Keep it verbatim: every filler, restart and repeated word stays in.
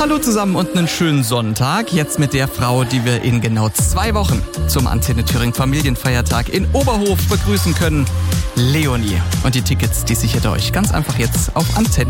Hallo zusammen und einen schönen Sonntag. Jetzt mit der Frau, die wir in genau zwei Wochen zum Antenne Thüringen Familienfeiertag in Oberhof begrüßen können. Leonie. Und die Tickets, die sichert ihr euch ganz einfach jetzt auf antenne